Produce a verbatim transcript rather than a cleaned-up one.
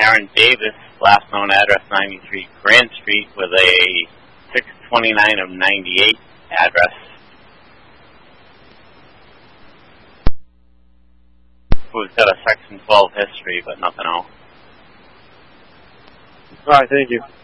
Aaron Davis, last known address ninety-three Grant Street, with a six twenty-nine of ninety-eight address. Who's got a section twelve history, but nothing else. All right, thank you.